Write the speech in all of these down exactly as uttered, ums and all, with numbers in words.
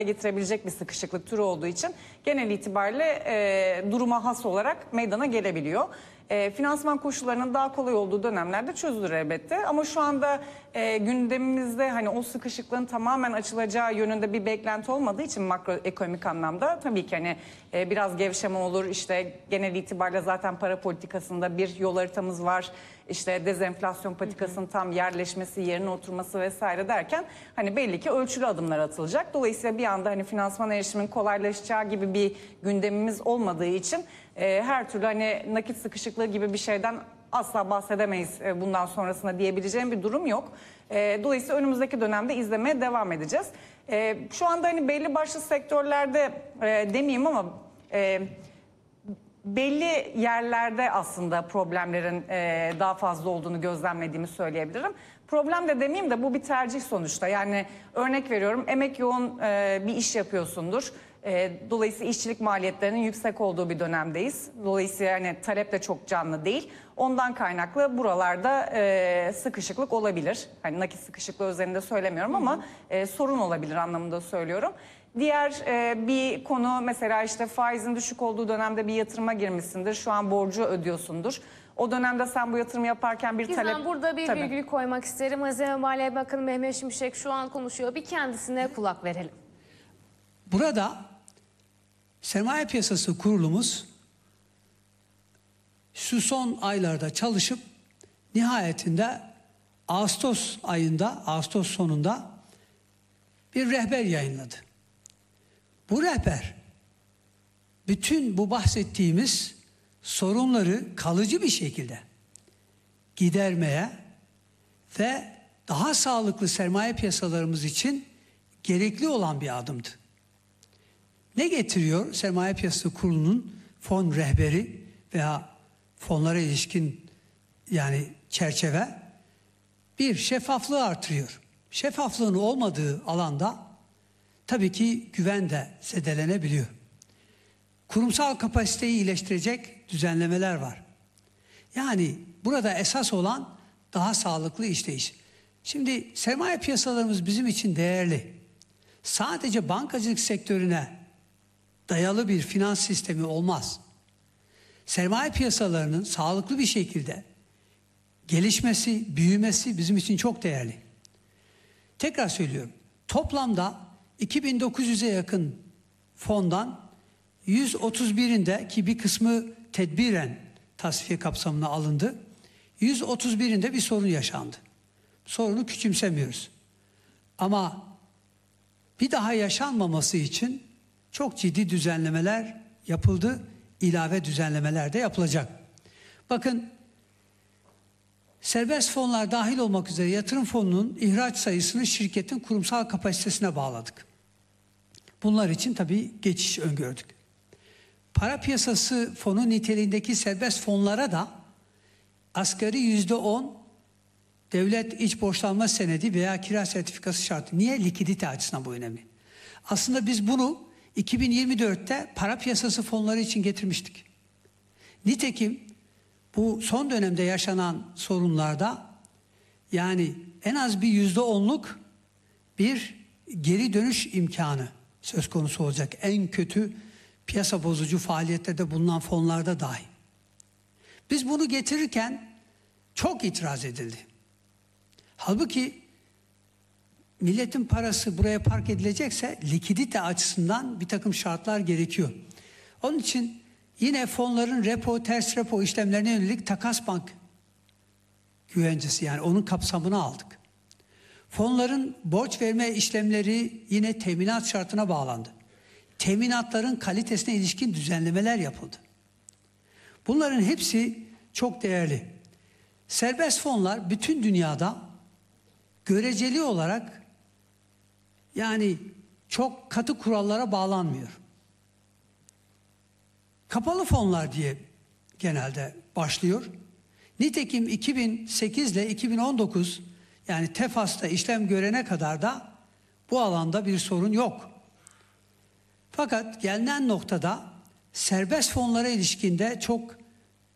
getirebilecek bir sıkışıklık türü olduğu için genel itibariyle e, duruma has olarak meydana gelebiliyor. E, finansman koşullarının daha kolay olduğu dönemlerde çözülür elbette. Ama şu anda e, gündemimizde hani o sıkışıklığın tamamen açılacağı yönünde bir beklenti olmadığı için makroekonomik anlamda tabii ki hani e, biraz gevşeme olur. İşte genel itibariyle zaten para politikasında bir yol haritamız var. İşte dezenflasyon politikasının tam yerleşmesi, yerine oturması vesaire derken hani belli ki ölçülü adımlar atılacak. Dolayısıyla bir anda hani finansman erişimin kolaylaşacağı gibi bir gündemimiz olmadığı için e, her türlü hani nakit sıkışıklığı gibi bir şeyden asla bahsedemeyiz e, bundan sonrasında diyebileceğim bir durum yok. E, dolayısıyla önümüzdeki dönemde izlemeye devam edeceğiz. E, şu anda hani belli başlı sektörlerde e, demeyeyim ama E, belli yerlerde aslında problemlerin e, daha fazla olduğunu gözlemlediğimi söyleyebilirim. Problem de demeyeyim de bu bir tercih sonuçta. Yani örnek veriyorum, emek yoğun e, bir iş yapıyorsundur. E, dolayısıyla işçilik maliyetlerinin yüksek olduğu bir dönemdeyiz. Dolayısıyla yani talep de çok canlı değil. Ondan kaynaklı buralarda e, sıkışıklık olabilir. Hani nakit sıkışıklığı üzerinde söylemiyorum ama e, sorun olabilir anlamında söylüyorum. Diğer e, bir konu mesela işte faizin düşük olduğu dönemde bir yatırıma girmişsindir. Şu an borcu ödüyorsundur. O dönemde sen bu yatırım yaparken bir Gizem, talep... burada bir Tabii. virgül koymak isterim. Hazine ve Maliye Bakanı Mehmet Şimşek şu an konuşuyor. Bir kendisine kulak verelim. Burada Sermaye Piyasası Kurulumuz şu son aylarda çalışıp nihayetinde Ağustos ayında, Ağustos sonunda bir rehber yayınladı. Bu rehber bütün bu bahsettiğimiz sorunları kalıcı bir şekilde gidermeye ve daha sağlıklı sermaye piyasalarımız için gerekli olan bir adımdı. Ne getiriyor Sermaye Piyasası Kurulu'nun fon rehberi veya fonlara ilişkin yani çerçeve? Bir, şeffaflığı artırıyor. Şeffaflığın olmadığı alanda tabii ki güven de zedelenebiliyor. Kurumsal kapasiteyi iyileştirecek düzenlemeler var. Yani burada esas olan daha sağlıklı işleyiş. Şimdi sermaye piyasalarımız bizim için değerli. Sadece bankacılık sektörüne dayalı bir finans sistemi olmaz. Sermaye piyasalarının sağlıklı bir şekilde gelişmesi, büyümesi bizim için çok değerli. Tekrar söylüyorum. Toplamda iki bin dokuz yüze yakın fondan yüz otuz birinde ki bir kısmı tedbiren tasfiye kapsamına alındı. yüz otuz birinde bir sorun yaşandı. Sorunu küçümsemiyoruz. Ama bir daha yaşanmaması için çok ciddi düzenlemeler yapıldı. İlave düzenlemeler de yapılacak. Bakın, serbest fonlar dahil olmak üzere yatırım fonunun ihraç sayısını şirketin kurumsal kapasitesine bağladık. Bunlar için tabii geçiş öngördük. Para piyasası fonu niteliğindeki serbest fonlara da asgari yüzde on devlet iç borçlanma senedi veya kira sertifikası şartı. Niye? Likidite açısından bu önemli. Aslında biz bunu iki bin yirmi dörtte para piyasası fonları için getirmiştik. Nitekim bu son dönemde yaşanan sorunlarda yani en az bir yüzde onluk bir geri dönüş imkanı söz konusu olacak. En kötü piyasa bozucu faaliyetlerde bulunan fonlarda dahi. Biz bunu getirirken çok itiraz edildi. Halbuki milletin parası buraya park edilecekse likidite açısından bir takım şartlar gerekiyor. Onun için yine fonların repo, ters repo işlemlerine yönelik takas bank güvencesi yani onun kapsamına aldık. Fonların borç verme işlemleri yine teminat şartına bağlandı. Teminatların kalitesine ilişkin düzenlemeler yapıldı. Bunların hepsi çok değerli. Serbest fonlar bütün dünyada göreceli olarak yani çok katı kurallara bağlanmıyor. Kapalı fonlar diye genelde başlıyor. Nitekim iki bin sekiz ile iki bin on dokuz yani Tefas'ta işlem görene kadar da bu alanda bir sorun yok. Fakat gelinen noktada serbest fonlara ilişkinde çok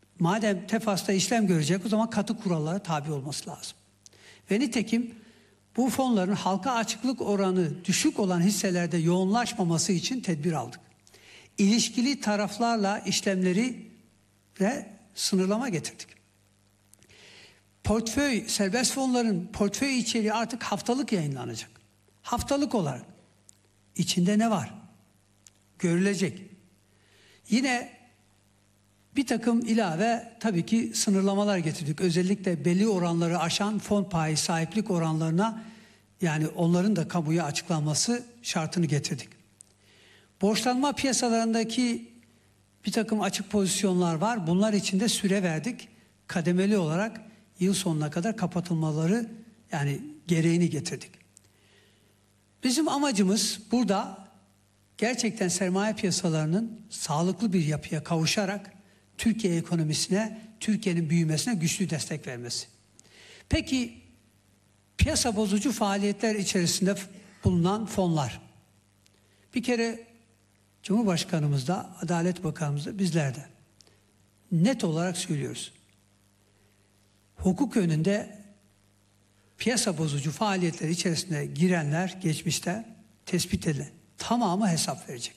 madem Tefas'ta işlem görecek o zaman katı kurallara tabi olması lazım. Ve nitekim bu fonların halka açıklık oranı düşük olan hisselerde yoğunlaşmaması için tedbir aldık. İlişkili taraflarla işlemleri ve sınırlama getirdik. Portföy, serbest fonların portföy içeriği artık haftalık yayınlanacak. Haftalık olarak. İçinde ne var? Görülecek. Yine bir takım ilave tabii ki sınırlamalar getirdik. Özellikle belli oranları aşan fon payı sahiplik oranlarına, yani onların da kamuya açıklanması şartını getirdik. Borçlanma piyasalarındaki bir takım açık pozisyonlar var. Bunlar için de süre verdik. Kademeli olarak yıl sonuna kadar kapatılmaları, yani gereğini getirdik. Bizim amacımız burada gerçekten sermaye piyasalarının sağlıklı bir yapıya kavuşarak Türkiye ekonomisine, Türkiye'nin büyümesine güçlü destek vermesi. Peki piyasa bozucu faaliyetler içerisinde bulunan fonlar. Bir kere Cumhurbaşkanımız da, Adalet Bakanımız da, bizler de net olarak söylüyoruz. Hukuk önünde piyasa bozucu faaliyetler içerisinde girenler geçmişte tespit edilen tamamı hesap verecek.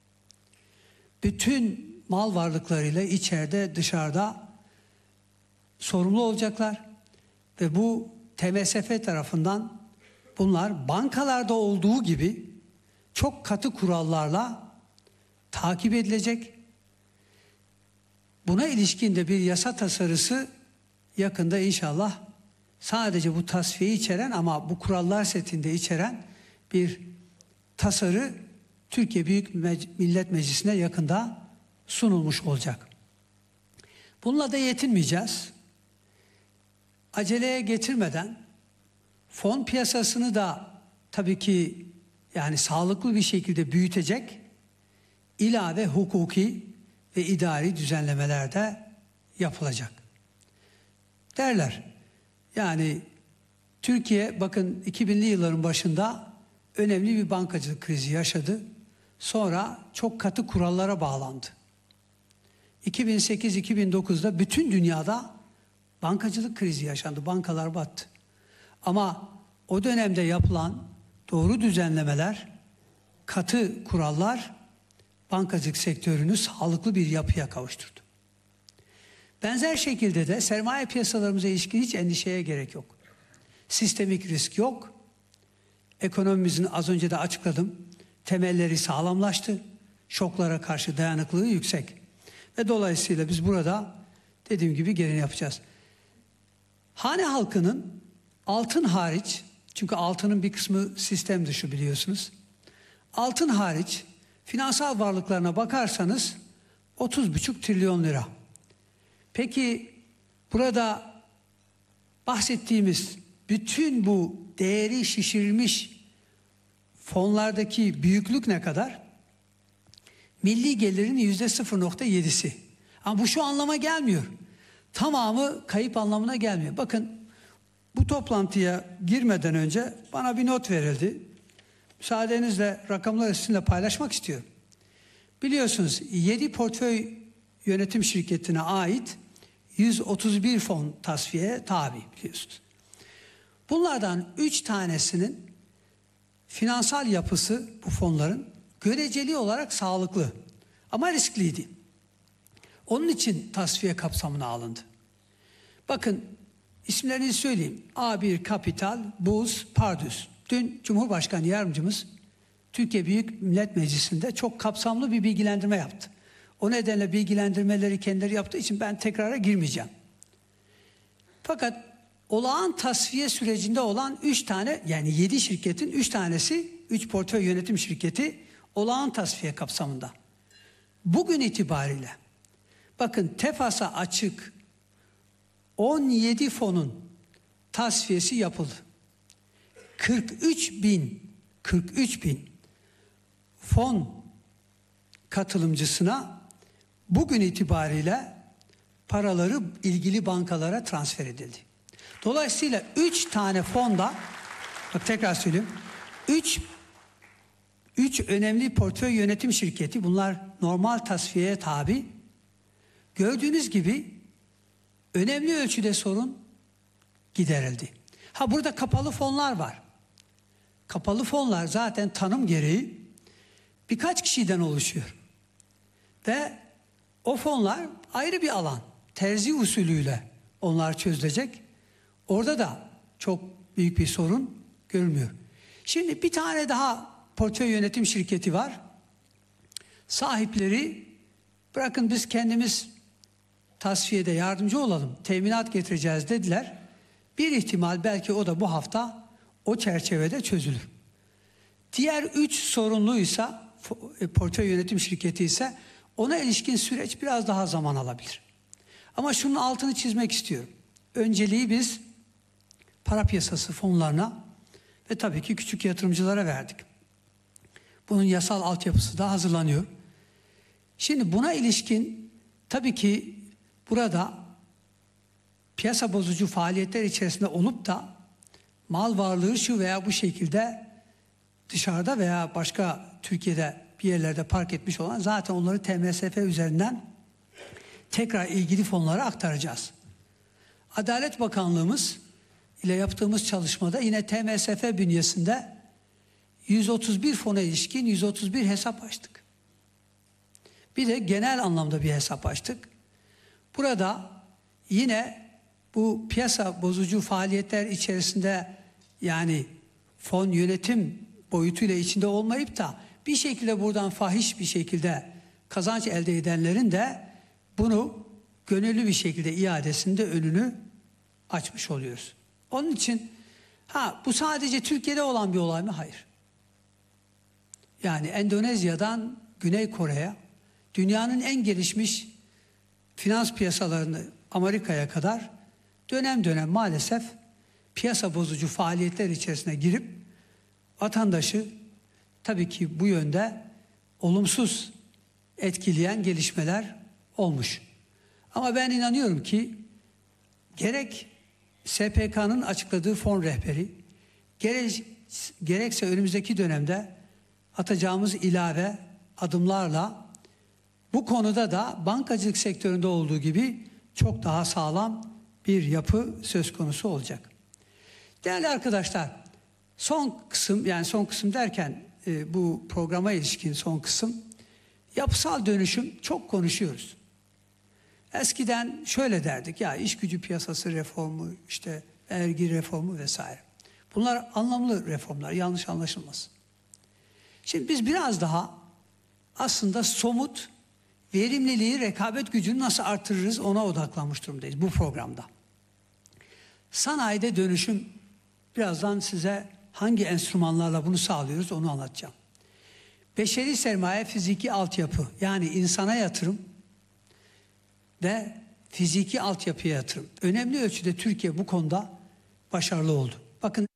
Bütün mal varlıklarıyla içeride dışarıda sorumlu olacaklar ve bu T M S F tarafından bunlar bankalarda olduğu gibi çok katı kurallarla takip edilecek. Buna ilişkin de bir yasa tasarısı yakında inşallah sadece bu tasfiyeyi içeren ama bu kurallar setinde içeren bir tasarı Türkiye Büyük Millet Meclisi'ne yakında sunulmuş olacak. Bununla da yetinmeyeceğiz. Aceleye getirmeden fon piyasasını da tabii ki yani sağlıklı bir şekilde büyütecek ilave hukuki ve idari düzenlemeler de yapılacak. Derler. Yani Türkiye bakın iki binli yılların başında önemli bir bankacılık krizi yaşadı. Sonra çok katı kurallara bağlandı. iki bin sekiz iki bin dokuzda bütün dünyada bankacılık krizi yaşandı. Bankalar battı. Ama o dönemde yapılan doğru düzenlemeler, katı kurallar bankacılık sektörünü sağlıklı bir yapıya kavuşturdu. Benzer şekilde de sermaye piyasalarımıza ilişkin hiç endişeye gerek yok. Sistemik risk yok. Ekonomimizin az önce de açıkladım. Temelleri sağlamlaştı. Şoklara karşı dayanıklılığı yüksek. Ve dolayısıyla biz burada dediğim gibi gereğini yapacağız. Hane halkının altın hariç, çünkü altının bir kısmı sistem dışı biliyorsunuz. Altın hariç finansal varlıklarına bakarsanız otuz buçuk trilyon lira. Peki burada bahsettiğimiz bütün bu değeri şişirilmiş fonlardaki büyüklük ne kadar? Milli gelirin yüzde sıfır nokta yedisi. Ama bu şu anlama gelmiyor. Tamamı kayıp anlamına gelmiyor. Bakın bu toplantıya girmeden önce bana bir not verildi. Müsaadenizle rakamları sizinle paylaşmak istiyorum. Biliyorsunuz yedi portföy yönetim şirketine ait yüz otuz bir fon tasfiyeye tabi biliyorsunuz. Bunlardan üç tanesinin finansal yapısı bu fonların göreceli olarak sağlıklı ama riskliydi. Onun için tasfiye kapsamına alındı. Bakın isimlerini söyleyeyim. A bir Kapital, Buz, Pardüs. Dün Cumhurbaşkanı Yardımcımız Türkiye Büyük Millet Meclisi'nde çok kapsamlı bir bilgilendirme yaptı. O nedenle bilgilendirmeleri kendileri yaptığı için ben tekrara girmeyeceğim. Fakat olağan tasfiye sürecinde olan üç tane, yani yedi şirketin üç tanesi, üç portföy yönetim şirketi olağan tasfiye kapsamında. Bugün itibariyle bakın TEFAS'a açık on yedi fonun tasfiyesi yapıldı. kırk üç bin kırk üç bin fon katılımcısına bugün itibariyle paraları ilgili bankalara transfer edildi. Dolayısıyla üç tane fonda, bak tekrar söyleyeyim, üç üç önemli portföy yönetim şirketi, bunlar normal tasfiyeye tabi. Gördüğünüz gibi önemli ölçüde sorun giderildi. Ha burada kapalı fonlar var. Kapalı fonlar zaten tanım gereği birkaç kişiden oluşuyor. Ve o fonlar ayrı bir alan. Terzi usulüyle onlar çözülecek. Orada da çok büyük bir sorun görülmüyor. Şimdi bir tane daha portföy yönetim şirketi var. Sahipleri bırakın biz kendimiz tasfiyede yardımcı olalım, teminat getireceğiz dediler. Bir ihtimal belki o da bu hafta o çerçevede çözülür. Diğer üç sorunluysa, portföy yönetim şirketi ise ona ilişkin süreç biraz daha zaman alabilir. Ama şunun altını çizmek istiyorum. Önceliği biz para piyasası fonlarına ve tabii ki küçük yatırımcılara verdik. Bunun yasal altyapısı da hazırlanıyor. Şimdi buna ilişkin tabii ki burada piyasa bozucu faaliyetler içerisinde olup da mal varlığı şu veya bu şekilde dışarıda veya başka Türkiye'de bir yerlerde park etmiş olan zaten onları T M S F üzerinden tekrar ilgili fonlara aktaracağız. Adalet Bakanlığımız ile yaptığımız çalışmada yine T M S F bünyesinde yüz otuz bir fona ilişkin yüz otuz bir hesap açtık. Bir de genel anlamda bir hesap açtık. Burada yine bu piyasa bozucu faaliyetler içerisinde yani fon yönetim boyutuyla içinde olmayıp da bir şekilde buradan fahiş bir şekilde kazanç elde edenlerin de bunu gönüllü bir şekilde iadesinde önünü açmış oluyoruz. Onun için ha bu sadece Türkiye'de olan bir olay mı? Hayır. Yani Endonezya'dan Güney Kore'ye dünyanın en gelişmiş finans piyasalarını Amerika'ya kadar dönem dönem maalesef piyasa bozucu faaliyetler içerisine girip vatandaşı tabii ki bu yönde olumsuz etkileyen gelişmeler olmuş. Ama ben inanıyorum ki gerek S P K'nın açıkladığı fon rehberi gerek, gerekse önümüzdeki dönemde atacağımız ilave adımlarla bu konuda da bankacılık sektöründe olduğu gibi çok daha sağlam bir yapı söz konusu olacak. Değerli arkadaşlar, son kısım yani son kısım derken e, bu programa ilişkin son kısım yapısal dönüşüm çok konuşuyoruz. Eskiden şöyle derdik ya iş gücü piyasası reformu işte vergi reformu vesaire. Bunlar anlamlı reformlar yanlış anlaşılmasın. Şimdi biz biraz daha aslında somut verimliliği, rekabet gücünü nasıl artırırız ona odaklanmış durumdayız bu programda. Sanayide dönüşüm birazdan size hangi enstrümanlarla bunu sağlıyoruz onu anlatacağım. Beşeri sermaye, fiziki altyapı yani insana yatırım ve fiziki altyapıya yatırım. Önemli ölçüde Türkiye bu konuda başarılı oldu. Bakın.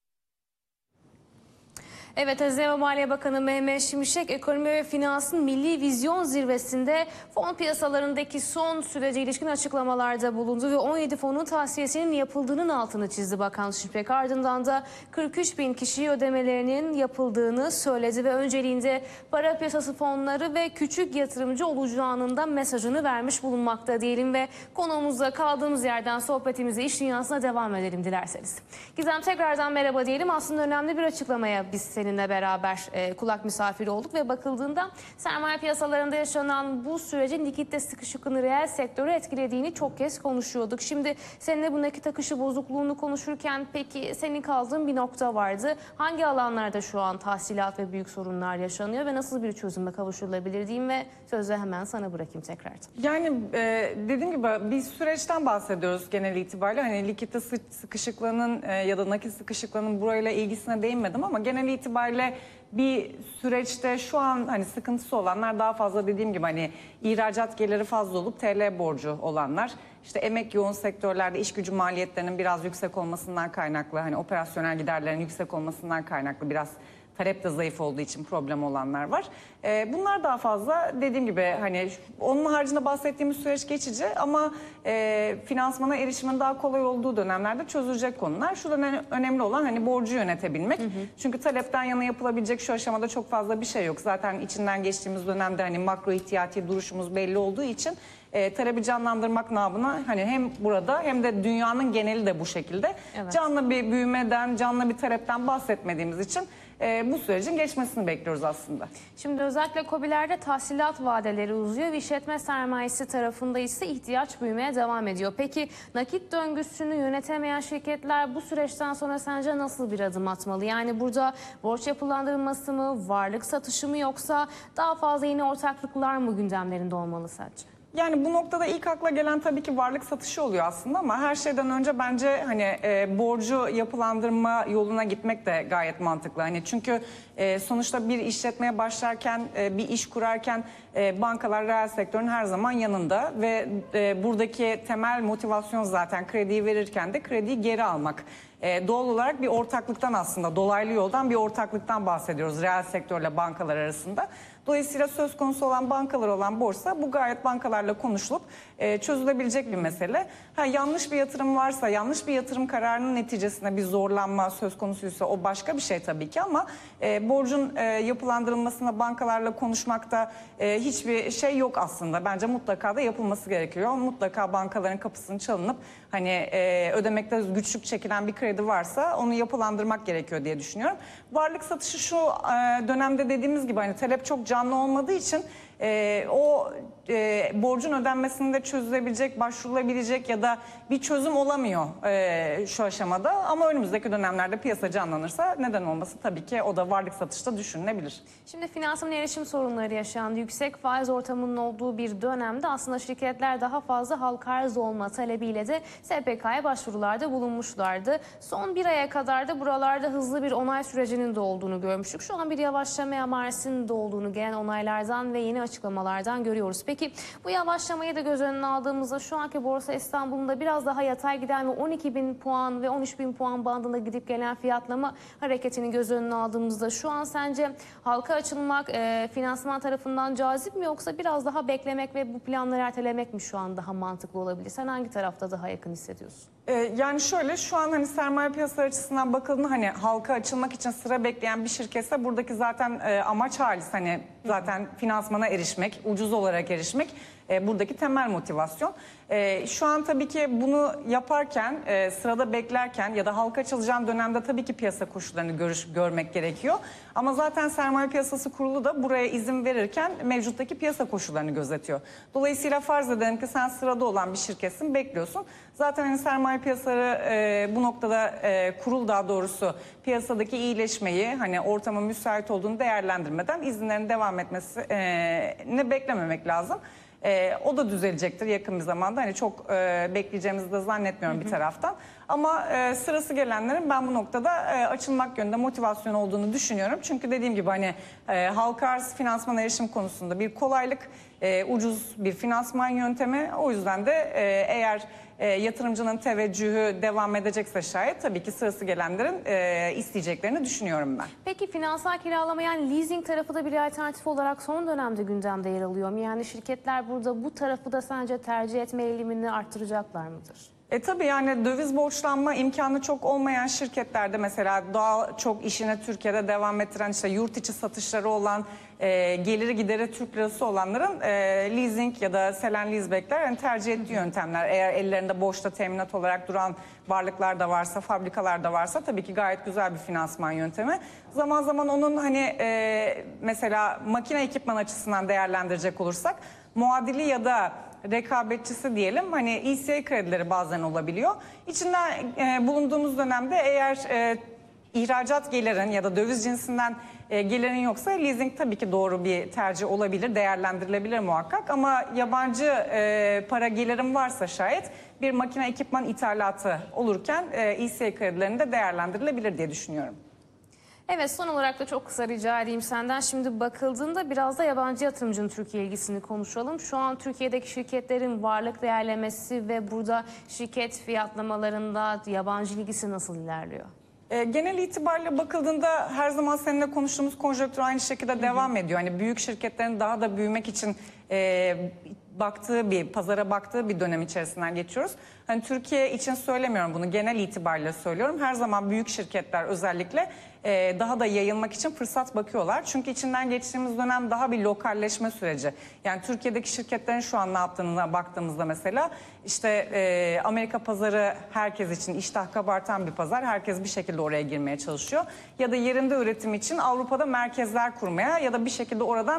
Evet, Hazine ve Maliye Bakanı Mehmet Şimşek, Ekonomi ve Finans'ın Milli Vizyon Zirvesi'nde fon piyasalarındaki son sürece ilişkin açıklamalarda bulundu ve on yedi fonun tahsiyesinin yapıldığının altını çizdi Bakan Şimşek. Ardından da kırk üç bin kişiye ödemelerinin yapıldığını söyledi ve önceliğinde para piyasası fonları ve küçük yatırımcı olacağının da mesajını vermiş bulunmakta diyelim ve konuğumuzda kaldığımız yerden sohbetimize iş dünyasına devam edelim dilerseniz. Gizem tekrardan merhaba diyelim. Aslında önemli bir açıklamaya biz seninle beraber e, kulak misafiri olduk ve bakıldığında sermaye piyasalarında yaşanan bu sürecin likitte sıkışıklığını reel sektörü etkilediğini çok kez konuşuyorduk. Şimdi seninle bu nakit akışı bozukluğunu konuşurken peki senin kaldığın bir nokta vardı. Hangi alanlarda şu an tahsilat ve büyük sorunlar yaşanıyor ve nasıl bir çözüme kavuşulabilir diyeyim ve sözü hemen sana bırakayım tekrar. Yani e, dediğim gibi bir süreçten bahsediyoruz genel itibariyle. Hani likitte sıkışıklığının e, ya da nakit sıkışıklığının burayla ilgisine değinmedim ama genel itibariyle bir süreçte şu an hani sıkıntısı olanlar daha fazla dediğim gibi hani ihracat geliri fazla olup T L borcu olanlar, işte emek yoğun sektörlerde iş gücü maliyetlerinin biraz yüksek olmasından kaynaklı, hani operasyonel giderlerin yüksek olmasından kaynaklı biraz Talep de zayıf olduğu için problem olanlar var. E, bunlar daha fazla dediğim gibi hani onun haricinde bahsettiğimiz süreç geçici ama e, finansmana erişimin daha kolay olduğu dönemlerde çözülecek konular. Şu dönem önemli olan hani borcu yönetebilmek. Hı hı. Çünkü talepten yana yapılabilecek şu aşamada çok fazla bir şey yok. Zaten içinden geçtiğimiz dönemde hani makro ihtiyati duruşumuz belli olduğu için E, talebi canlandırmak nabına hani hem burada hem de dünyanın geneli de bu şekilde. Evet. Canlı bir büyümeden, canlı bir talepten bahsetmediğimiz için e, bu sürecin geçmesini bekliyoruz aslında. Şimdi özellikle KOBİ'lerde tahsilat vadeleri uzuyor ve işletme sermayesi tarafında ise ihtiyaç büyümeye devam ediyor. Peki nakit döngüsünü yönetemeyen şirketler bu süreçten sonra sence nasıl bir adım atmalı? Yani burada borç yapılandırılması mı, varlık satışı mı yoksa daha fazla yeni ortaklıklar mı gündemlerinde olmalı sence? Yani bu noktada ilk akla gelen tabii ki varlık satışı oluyor aslında ama her şeyden önce bence hani e, borcu yapılandırma yoluna gitmek de gayet mantıklı. Hani çünkü e, sonuçta bir işletmeye başlarken, e, bir iş kurarken e, bankalar reel sektörün her zaman yanında ve e, buradaki temel motivasyon zaten krediyi verirken de krediyi geri almak. E, doğal olarak bir ortaklıktan aslında dolaylı yoldan bir ortaklıktan bahsediyoruz reel sektörle bankalar arasında. Dolayısıyla söz konusu olan bankalar olan borsa bu gayet bankalarla konuşulup e, çözülebilecek bir mesele. Ha, yanlış bir yatırım varsa, yanlış bir yatırım kararının neticesinde bir zorlanma söz konusuysa o başka bir şey tabii ki ama e, borcun e, yapılandırılmasına bankalarla konuşmakta e, hiçbir şey yok aslında. Bence mutlaka da yapılması gerekiyor. Mutlaka bankaların kapısını çalınıp hani e, ödemekte güçlük çekilen bir kredi varsa onu yapılandırmak gerekiyor diye düşünüyorum. Varlık satışı şu e, dönemde dediğimiz gibi hani talep çok canlı olmadığı için e, o e, borcun ödenmesinde çözülebilecek, başvurulabilecek ya da bir çözüm olamıyor e, şu aşamada. Ama önümüzdeki dönemlerde piyasa canlanırsa neden olmasın tabii ki o da varlık satışta düşünülebilir. Şimdi finansman erişim sorunları yaşandı. Yüksek faiz ortamının olduğu bir dönemde aslında şirketler daha fazla halka arz olma talebiyle de S P K'ya başvurularda bulunmuşlardı. Son bir aya kadar da buralarda hızlı bir onay sürecinin de olduğunu görmüştük. Şu an bir yavaşlama emaresinin de olduğunu gelen onaylardan ve yeni açıklamalardan görüyoruz. Peki bu yavaşlamayı da göz önüne aldığımızda şu anki Borsa İstanbul'un da biraz daha yatay giden ve on iki bin puan ve on üç bin puan bandında gidip gelen fiyatlama hareketini göz önüne aldığımızda şu an sence halka açılmak e, finansman tarafından cazip mi yoksa biraz daha beklemek ve bu planları ertelemek mi şu an daha mantıklı olabilir? Sen hangi tarafta daha yakın hissediyorsun? Ee, yani şöyle şu an hani sermaye piyasaları açısından bakıldığında hani halka açılmak için sıra bekleyen bir şirketse buradaki zaten e, amaç halis hani zaten finansmana erişmek, ucuz olarak erişmek e, buradaki temel motivasyon. E, şu an tabii ki bunu yaparken, e, sırada beklerken ya da halka açılacağın dönemde tabii ki piyasa koşullarını görüş, görmek gerekiyor. Ama zaten sermaye piyasası kurulu da buraya izin verirken mevcuttaki piyasa koşullarını gözetiyor. Dolayısıyla farz edelim ki sen sırada olan bir şirketsin, bekliyorsun. Zaten hani sermaye piyasaları e, bu noktada e, kurul daha doğrusu piyasadaki iyileşmeyi hani ortamın müsait olduğunu değerlendirmeden izinlerin devam etmesini beklememek lazım. Ee, o da düzelecektir yakın bir zamanda. Hani çok e, bekleyeceğimizi de zannetmiyorum hı hı. bir taraftan. Ama e, sırası gelenlerin ben bu noktada e, açılmak yönünde motivasyon olduğunu düşünüyorum. Çünkü dediğim gibi hani e, halka arz finansman erişim konusunda bir kolaylık, e, ucuz bir finansman yöntemi. O yüzden de e, eğer e, yatırımcının teveccühü devam edecekse şayet tabii ki sırası gelenlerin e, isteyeceklerini düşünüyorum ben. Peki finansal kiralama yani leasing tarafı da bir alternatif olarak son dönemde gündemde yer alıyor mu? Yani şirketler burada bu tarafı da sence tercih etme eğilimini arttıracaklar mıdır? E tabii yani döviz borçlanma imkanı çok olmayan şirketlerde mesela daha çok işine Türkiye'de devam ettiren işte yurt içi satışları olan e, geliri gideri Türk lirası olanların e, leasing ya da selen leaseback'ler yani tercih ettiği yöntemler. Eğer ellerinde boşta teminat olarak duran varlıklar da varsa, fabrikalar da varsa tabii ki gayet güzel bir finansman yöntemi. Zaman zaman onun hani e, mesela makine ekipman açısından değerlendirecek olursak muadili ya da rekabetçisi diyelim hani E C A kredileri bazen olabiliyor. İçinden e, bulunduğumuz dönemde eğer e, ihracat gelirin ya da döviz cinsinden e, gelirin yoksa leasing tabii ki doğru bir tercih olabilir, değerlendirilebilir muhakkak. Ama yabancı e, para gelirin varsa şayet bir makine ekipman ithalatı olurken e, E C A kredilerinde de değerlendirilebilir diye düşünüyorum. Evet, son olarak da çok kısa rica edeyim senden. Şimdi bakıldığında biraz da yabancı yatırımcının Türkiye ilgisini konuşalım. Şu an Türkiye'deki şirketlerin varlık değerlemesi ve burada şirket fiyatlamalarında yabancı ilgisi nasıl ilerliyor? E, genel itibariyle bakıldığında her zaman seninle konuştuğumuz konjonktür aynı şekilde devam ediyor. Hani büyük şirketlerin daha da büyümek için e, baktığı bir, pazara baktığı bir dönem içerisinden geçiyoruz. Hani Türkiye için söylemiyorum bunu, genel itibariyle söylüyorum. Her zaman büyük şirketler özellikle e, daha da yayılmak için fırsat bakıyorlar. Çünkü içinden geçtiğimiz dönem daha bir lokalleşme süreci. Yani Türkiye'deki şirketlerin şu an ne yaptığına baktığımızda mesela işte e, Amerika pazarı herkes için iştah kabartan bir pazar. Herkes bir şekilde oraya girmeye çalışıyor. Ya da yerinde üretim için Avrupa'da merkezler kurmaya ya da bir şekilde oradan